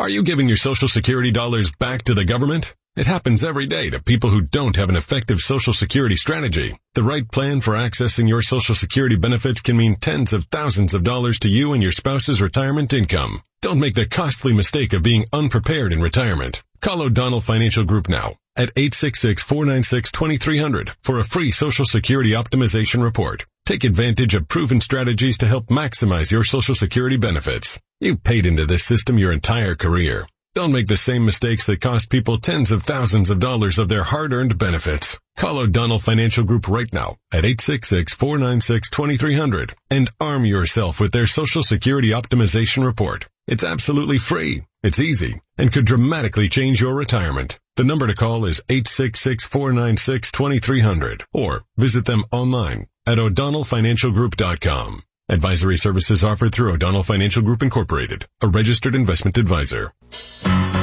Are you giving your Social Security dollars back to the government? It happens every day to people who don't have an effective Social Security strategy. The right plan for accessing your Social Security benefits can mean tens of thousands of dollars to you and your spouse's retirement income. Don't make the costly mistake of being unprepared in retirement. Call O'Donnell Financial Group now at 866-496-2300 for a free Social Security optimization report. Take advantage of proven strategies to help maximize your Social Security benefits. You paid into this system your entire career. Don't make the same mistakes that cost people tens of thousands of dollars of their hard-earned benefits. Call O'Donnell Financial Group right now at 866-496-2300 and arm yourself with their Social Security optimization report. It's absolutely free, it's easy, and could dramatically change your retirement. The number to call is 866-496-2300 or visit them online at o'donnellfinancialgroup.com. Advisory services offered through O'Donnell Financial Group Incorporated, a registered investment advisor.